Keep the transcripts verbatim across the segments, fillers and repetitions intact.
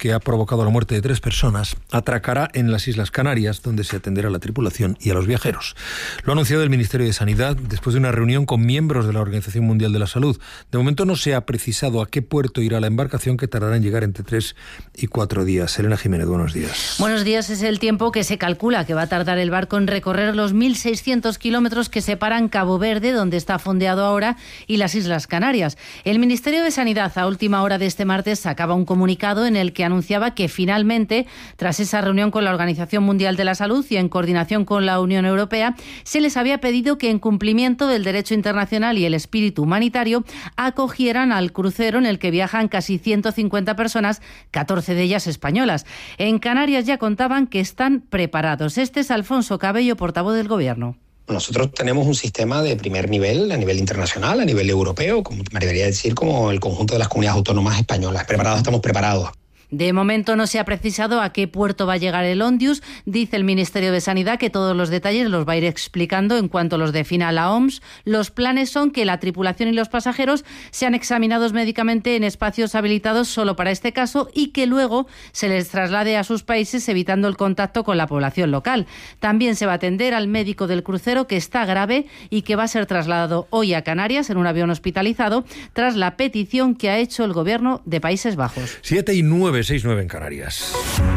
que ha provocado la muerte de tres personas, atracará en las Islas Canarias, donde se atenderá a la tripulación y a los viajeros. Lo ha anunciado el Ministerio de Sanidad después de una reunión con miembros de la Organización Mundial de la Salud. De momento no se ha precisado a qué puerto irá la embarcación, que tardará en llegar entre tres y cuatro días. Elena Jiménez, buenos días. Buenos días. Es el tiempo que se calcula que va a tardar el barco en recorrer los mil seiscientos kilómetros que separan Cabo Verde, donde está fondeado ahora, y las Islas Canarias. El Ministerio de Sanidad, a última hora de este martes, sacaba un comunicado en el que anunciaba que finalmente, tras esa reunión con la Organización Mundial de la Salud y en coordinación con la Unión Europea, se les había pedido que, en cumplimiento del derecho internacional y el espíritu humanitario, acogieran al crucero en el que viajan casi ciento cincuenta personas, catorce de ellas españolas. En Canarias ya contaban que están preparados. Este es Alfonso Cabello, portavoz del Gobierno. Nosotros tenemos un sistema de primer nivel, a nivel internacional, a nivel europeo, como me debería decir, como el conjunto de las comunidades autónomas españolas. Preparados, estamos preparados. De momento no se ha precisado a qué puerto va a llegar el Ondius. Dice el Ministerio de Sanidad que todos los detalles los va a ir explicando en cuanto los defina la O M S. Los planes son que la tripulación y los pasajeros sean examinados médicamente en espacios habilitados solo para este caso y que luego se les traslade a sus países, evitando el contacto con la población local. También se va a atender al médico del crucero, que está grave y que va a ser trasladado hoy a Canarias en un avión hospitalizado tras la petición que ha hecho el Gobierno de Países Bajos. Siete y nueve. seis nueve en Canarias.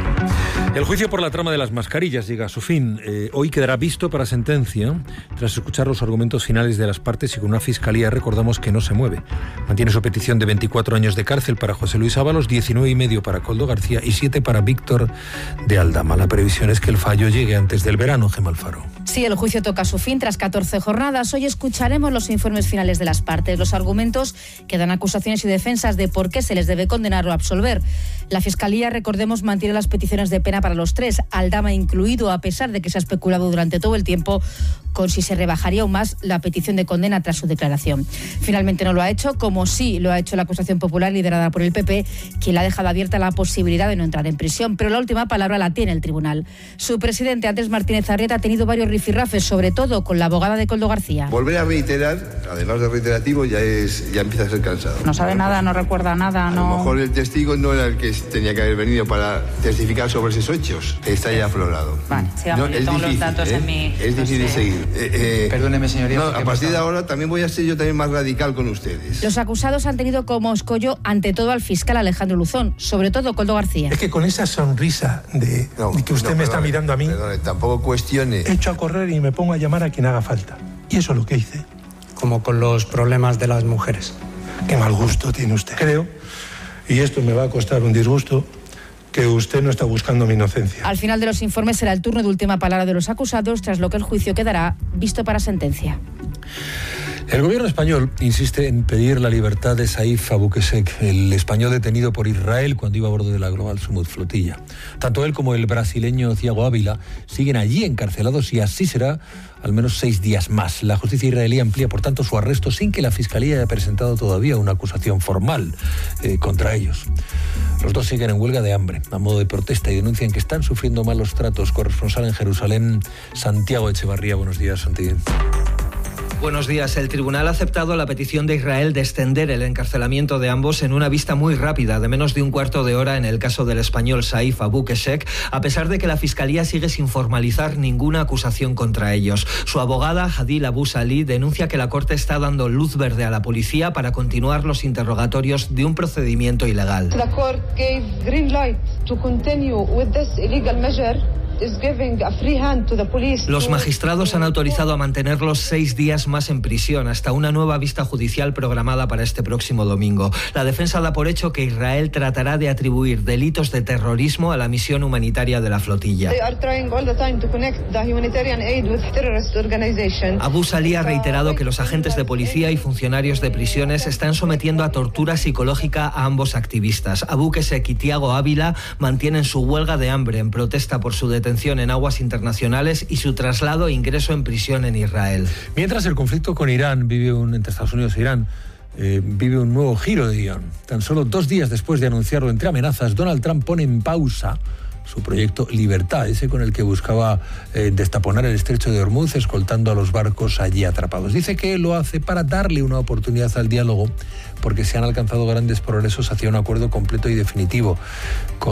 El juicio por la trama de las mascarillas llega a su fin. Eh, hoy quedará visto para sentencia, tras escuchar los argumentos finales de las partes y con una fiscalía, recordamos, que no se mueve. Mantiene su petición de veinticuatro años de cárcel para José Luis Ábalos, diecinueve y medio para Koldo García y siete para Víctor de Aldama. La previsión es que el fallo llegue antes del verano, Gemma Alfaro. Sí, el juicio toca su fin tras catorce jornadas. Hoy escucharemos los informes finales de las partes, los argumentos que dan acusaciones y defensas de por qué se les debe condenar o absolver. La Fiscalía, recordemos, mantiene las peticiones de pena para los tres, Aldama incluido, a pesar de que se ha especulado durante todo el tiempo con si se rebajaría aún más la petición de condena tras su declaración. Finalmente no lo ha hecho, como sí lo ha hecho la acusación popular liderada por el P P, quien le ha dejado abierta la posibilidad de no entrar en prisión, pero la última palabra la tiene el tribunal. Su presidente, Andrés Martínez Arrieta, ha tenido varios rifirrafes, sobre todo con la abogada de Koldo García. Volver a reiterar, además de reiterativo, ya es ya empieza a ser cansado. No sabe nada, no recuerda nada, no. A lo mejor el testigo no era el que tenía que haber venido para testificar sobre esos hechos. Está ya aflorado. Vale, sigamos, no, yo tengo difícil, los datos ¿eh? en mi... Es difícil de seguir. Eh, eh, Perdóneme, señoría. No, a partir de ahora también voy a ser yo también más radical con ustedes. Los acusados han tenido como escollo, ante todo, al fiscal Alejandro Luzón, sobre todo Koldo García. Es que con esa sonrisa de, no, de que usted no, me perdone, está mirando a mí, perdone, tampoco cuestione. Echo a correr y me pongo a llamar a quien haga falta. Y eso es lo que hice. Como con los problemas de las mujeres. Qué mal gusto tiene usted. Creo, y esto me va a costar un disgusto, que usted no está buscando mi inocencia. Al final de los informes será el turno de última palabra de los acusados, tras lo que el juicio quedará visto para sentencia. El gobierno español insiste en pedir la libertad de Saif Abu Qusseq, el español detenido por Israel cuando iba a bordo de la Global Sumud Flotilla. Tanto él como el brasileño Thiago Ávila siguen allí encarcelados y así será al menos seis días más. La justicia israelí amplía, por tanto, su arresto sin que la Fiscalía haya presentado todavía una acusación formal eh, contra ellos. Los dos siguen en huelga de hambre, a modo de protesta, y denuncian que están sufriendo malos tratos. Corresponsal en Jerusalén, Santiago Echevarría. Buenos días, Santiago. Buenos días. El tribunal ha aceptado la petición de Israel de extender el encarcelamiento de ambos en una vista muy rápida, de menos de un cuarto de hora, en el caso del español Saif Abu Qusseq, a pesar de que la Fiscalía sigue sin formalizar ninguna acusación contra ellos. Su abogada, Hadil Abu Salih, denuncia que la Corte está dando luz verde a la policía para continuar los interrogatorios de un procedimiento ilegal. The court gave green light to continue with this illegal measure. Los magistrados han autorizado a mantenerlos seis días más en prisión, hasta una nueva vista judicial programada para este próximo domingo. La defensa da por hecho que Israel tratará de atribuir delitos de terrorismo a la misión humanitaria de la flotilla. Abu Salih ha reiterado que los agentes de policía y funcionarios de prisiones están sometiendo a tortura psicológica a ambos activistas. Abu Qusseq y Thiago Ávila mantienen su huelga de hambre en protesta por su detención en aguas internacionales y su traslado e ingreso en prisión en Israel. Mientras el conflicto con Irán vive un, entre Estados Unidos e Irán eh, vive un nuevo giro de guión. Tan solo dos días después de anunciarlo entre amenazas, Donald Trump pone en pausa su proyecto Libertad, ese con el que buscaba eh, destaponar el estrecho de Hormuz, escoltando a los barcos allí atrapados. Dice que lo hace para darle una oportunidad al diálogo, porque se han alcanzado grandes progresos hacia un acuerdo completo y definitivo con